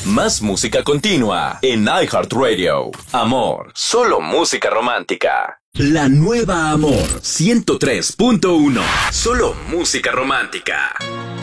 Más música continua en iHeartRadio. Amor, solo música romántica. La nueva Amor 103.1. Solo música romántica.